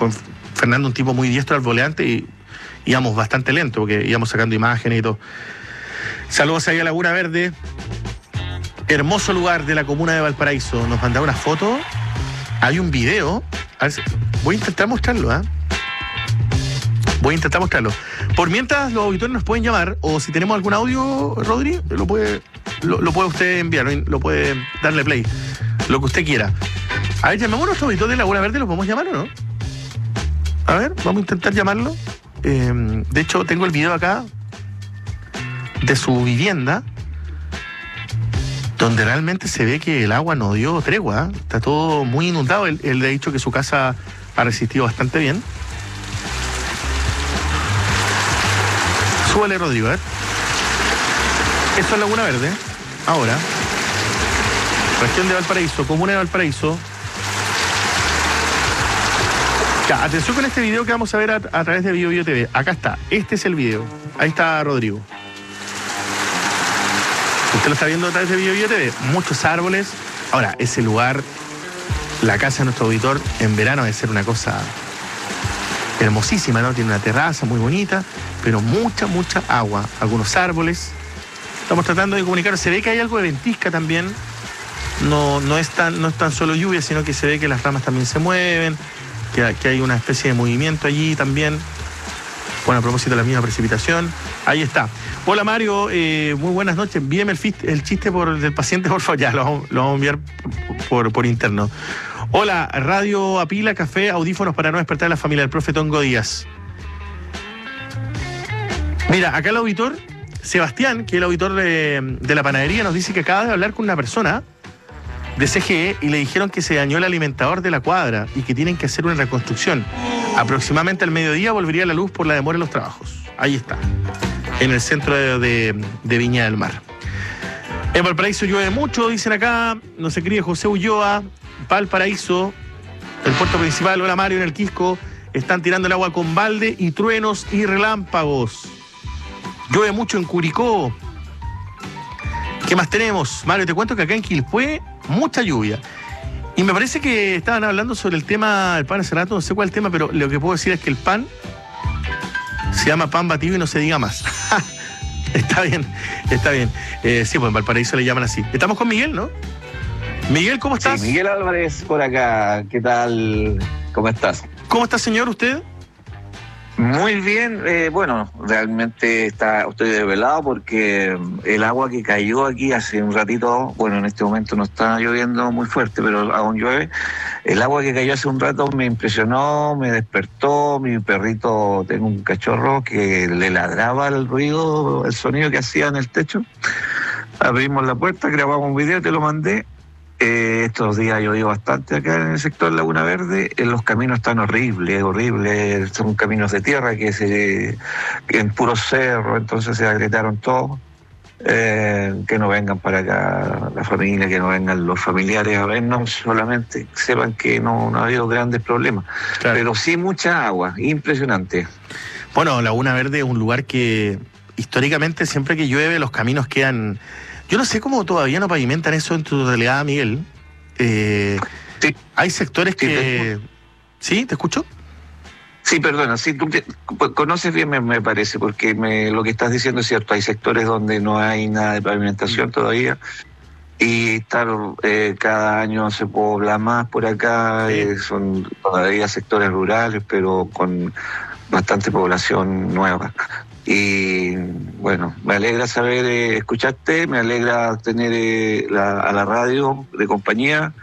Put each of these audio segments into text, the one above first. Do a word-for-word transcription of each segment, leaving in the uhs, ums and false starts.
con Fernando, un tipo muy diestro al volante, y íbamos bastante lento porque íbamos sacando imágenes y todo. Saludos ahí a Laguna Verde, hermoso lugar de la comuna de Valparaíso. Nos mandaba una foto, hay un video, a ver si, voy a intentar mostrarlo, ¿eh? Voy a intentar mostrarlo. Por mientras, los auditores nos pueden llamar, o si tenemos algún audio, Rodri, lo puede, lo, lo puede usted enviar, lo puede darle play, lo que usted quiera. A ver, llamemos a nuestro auditor de Laguna Verde, ¿lo podemos llamar o no? A ver, vamos a intentar llamarlo. Eh, de hecho, tengo el video acá de su vivienda, donde realmente se ve que el agua no dio tregua, ¿eh? Está todo muy inundado. Él, él le ha dicho que su casa ha resistido bastante bien. Súbale, Rodrigo, ¿eh? Eso es Laguna Verde. Ahora, región de Valparaíso, comuna de Valparaíso. Ya, atención con este video que vamos a ver a, a través de Bio Bio T V. Acá está, este es el video. Ahí está Rodrigo. Usted lo está viendo a través de Bio Bio T V. Muchos árboles. Ahora, ese lugar, la casa de nuestro auditor, en verano debe ser una cosa hermosísima, ¿no? Tiene una terraza muy bonita, pero mucha, mucha agua. Algunos árboles. Estamos tratando de comunicar. Se ve que hay algo de ventisca también. No, no, es tan, no es tan solo lluvia, sino que se ve que las ramas también se mueven, que, que hay una especie de movimiento allí también. Bueno, a propósito de la misma precipitación. Ahí está. Hola, Mario, eh, muy buenas noches. Envíeme el, fist, el chiste por, del paciente, por favor. Ya, lo, lo vamos a enviar por, por interno. Hola, radio a pila, café, audífonos para no despertar a la familia del profe Tongo Díaz. Mira, acá el auditor, Sebastián, que es el auditor de, de la panadería, nos dice que acaba de hablar con una persona de C G E y le dijeron que se dañó el alimentador de la cuadra y que tienen que hacer una reconstrucción. Aproximadamente al mediodía volvería la luz por la demora en los trabajos. Ahí está, en el centro de, de, de Viña del Mar. En Valparaíso llueve mucho, dicen acá. No se críe José Ulloa. Valparaíso, el puerto principal. Hola, Mario, en el Quisco están tirando el agua con balde y truenos y relámpagos. Llueve mucho en Curicó. ¿Qué más tenemos? Mario, te cuento que acá en Quilpué, mucha lluvia. Y me parece que estaban hablando sobre el tema del pan hace rato, no sé cuál es el tema, pero lo que puedo decir es que el pan se llama pan batido y no se diga más. Está bien, está bien. Eh, sí, pues en Valparaíso le llaman así. Estamos con Miguel, ¿no? Miguel, ¿cómo estás? Sí, Miguel Álvarez por acá. ¿Qué tal? ¿Cómo estás? ¿Cómo está, señor, usted? Muy bien. Eh, bueno, realmente está, estoy desvelado porque el agua que cayó aquí hace un ratito, bueno, en este momento no está lloviendo muy fuerte, pero aún llueve. El agua que cayó hace un rato me impresionó, me despertó. Mi perrito, tengo un cachorro que le ladraba el ruido, el sonido que hacía en el techo. Abrimos la puerta, grabamos un video, te lo mandé. Eh, estos días llovió bastante acá en el sector Laguna Verde. Eh, los caminos están horribles, horribles. Son caminos de tierra que se que en puro cerro, entonces se agrietaron todos. Eh, que no vengan para acá la familia, que no vengan los familiares a vernos, solamente sepan que no, no ha habido grandes problemas. Claro. Pero sí mucha agua, impresionante. Bueno, Laguna Verde es un lugar que históricamente siempre que llueve los caminos quedan... Yo no sé cómo todavía no pavimentan eso en tu realidad, Miguel. Eh, sí. Hay sectores sí, que... Te... ¿Sí? ¿Te escucho? Sí, perdona. Sí, tú te... conoces bien, me, me parece, porque me, lo que estás diciendo es cierto. Hay sectores donde no hay nada de pavimentación mm. todavía. Y claro, eh, cada año se pobla más por acá. Sí. Eh, son todavía sectores rurales, pero con bastante población nueva. Y bueno, me alegra saber, eh, escucharte, me alegra tener eh, la, a la radio de compañía.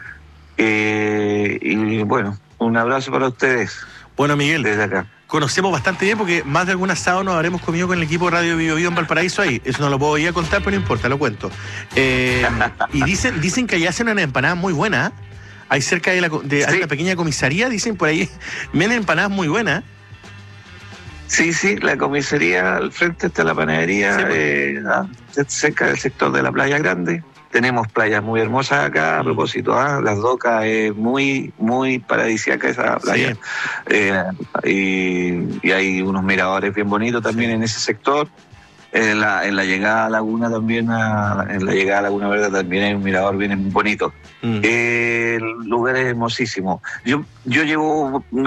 Eh, y bueno, un abrazo para ustedes. Bueno, Miguel, desde acá. Conocemos bastante bien porque más de algún asado nos habremos comido con el equipo de Radio Bio Bio en Valparaíso ahí. Eso no lo puedo ir a contar, pero no importa, lo cuento. Eh, y dicen, dicen que allá hacen una empanada muy buena. Hay cerca de la de, sí. Hay una pequeña comisaría, dicen por ahí, venden empanadas muy buenas. Sí, sí, la comisaría al frente está la panadería, sí, eh, cerca del sector de la Playa Grande. Tenemos playas muy hermosas acá, a propósito, ¿eh? Las Docas es muy, muy paradisíaca esa playa. Sí. Eh, y, y hay unos miradores bien bonitos también sí. en ese sector. En la, en la llegada a Laguna también, a, en la llegada a Laguna Verde también hay un mirador bien bonito. Mm. Eh, el lugar es hermosísimo. Yo, yo llevo